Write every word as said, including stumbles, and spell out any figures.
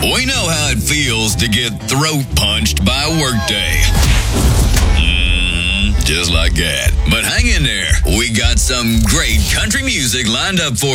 We know how it feels to get throat punched by a workday. Mm, just like that. But hang in there. We got some great country music lined up for